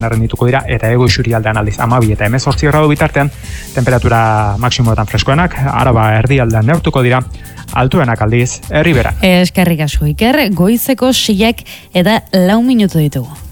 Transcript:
Narrendituko dira, eta ego isurialdean aldiz 12 eta 18 gradu bitartean, temperatura maksimoetan freskoenak, Araba erdialdean neurtuko dira, altuenak aldiz, Erriberan. Eskerrik asko, Iker, goizeko 6 eta 4 minutu ditugu.